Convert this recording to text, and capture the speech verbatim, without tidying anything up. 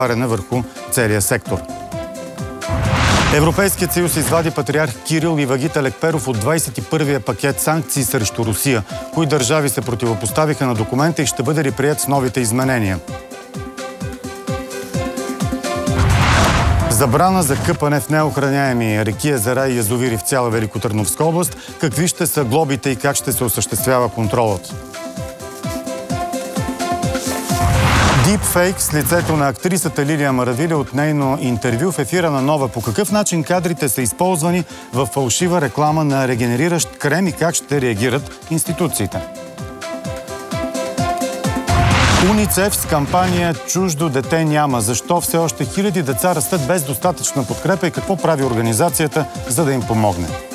върху целия сектор. Европейският съюз извади патриарх Кирил и Вагита Лекперов от двадесет и първия пакет санкции срещу Русия. Кои държави се противопоставиха на документа и ще бъде ли приет с новите изменения? Забрана за къпане в неохраняеми реки, езера и язовири в цяла Великотърновска област. Какви ще са глобите и как ще се осъществява контролът? Дипфейк с лицето на актрисата Лилия Маравиля от нейно интервю в ефира на Нова. По какъв начин кадрите са използвани в фалшива реклама на регенериращ крем и как ще реагират институциите? УНИЦЕФ с кампания "Чуждо дете няма". Защо все още хиляди деца растат без достатъчна подкрепа и какво прави организацията, за да им помогне?